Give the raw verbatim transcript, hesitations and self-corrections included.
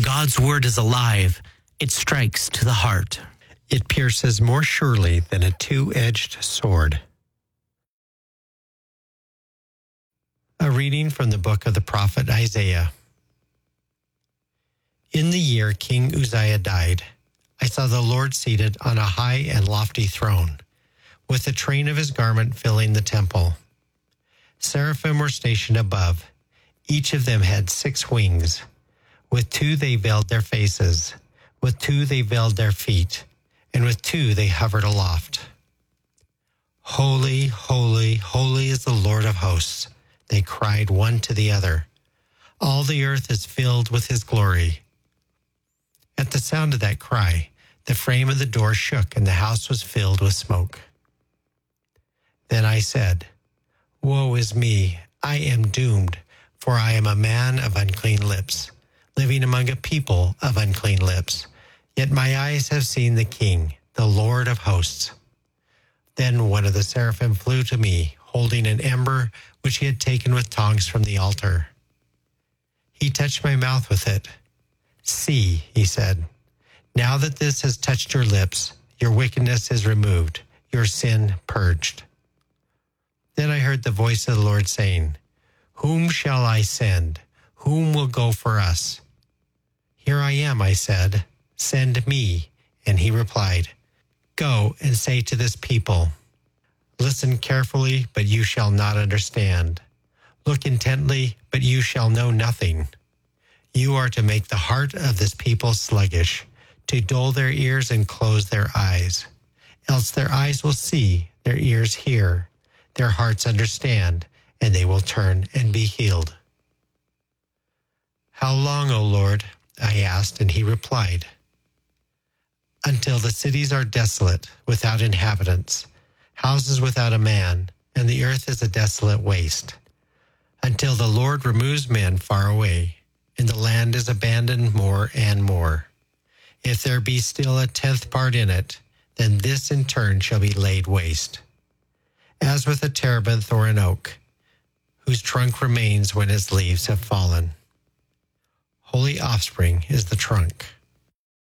God's word is alive. It strikes to the heart. It pierces more surely than a two-edged sword. A reading from the book of the prophet Isaiah. In the year King Uzziah died, I saw the Lord seated on a high and lofty throne, with the train of his garment filling the temple. Seraphim were stationed above. Each of them had six wings. With two they veiled their faces, with two they veiled their feet, and with two they hovered aloft. Holy, holy, holy is the Lord of hosts, they cried one to the other. All the earth is filled with his glory. At the sound of that cry, the frame of the door shook and the house was filled with smoke. Then I said, Woe is me, I am doomed, for I am a man of unclean lips, living among a people of unclean lips. Yet my eyes have seen the King, the Lord of hosts. Then one of the seraphim flew to me, holding an ember which he had taken with tongs from the altar. He touched my mouth with it. See, he said, now that this has touched your lips, your wickedness is removed, your sin purged. Then I heard the voice of the Lord saying, Whom shall I send? Whom will go for us? Here I am, I said, send me. And he replied, Go and say to this people, Listen carefully, but you shall not understand. Look intently, but you shall know nothing. You are to make the heart of this people sluggish, to dull their ears and close their eyes. Else their eyes will see, their ears hear, their hearts understand, and they will turn and be healed. How long, O Lord? I asked, and he replied, Until the cities are desolate, without inhabitants, houses without a man, and the earth is a desolate waste. Until the Lord removes men far away, and the land is abandoned more and more. If there be still a tenth part in it, then this in turn shall be laid waste. As with a terebinth or an oak, whose trunk remains when its leaves have fallen. Holy offspring is the trunk.